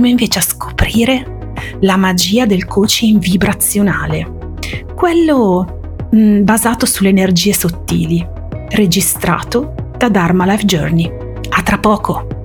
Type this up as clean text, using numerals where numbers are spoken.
andremo invece a scoprire la magia del coaching vibrazionale, quello basato sulle energie sottili, registrato da Dharma Life Journey. A tra poco!